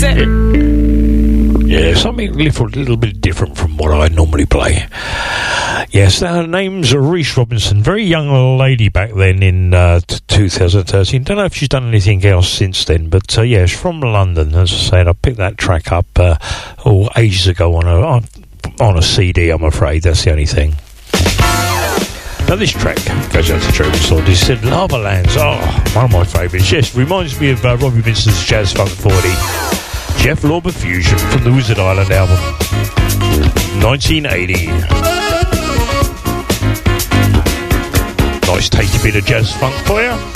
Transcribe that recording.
it? Yeah, something a little bit different from what I normally play. Yes, her name's Reese Robinson. Very young lady back then in 2013. Don't know if she's done anything else since then, but yeah, she's from London. As I said, I picked that track up ages ago on a CD, I'm afraid. That's the only thing. Now this track goes out to Jeremy Sword. He said Lava Lands. Oh, one of my favourites. Yes, reminds me of Robbie Vincent's Jazz Funk 40. Jeff Lorber Fusion from the Wizard Island album, 1980. Nice tasty bit of jazz funk for you.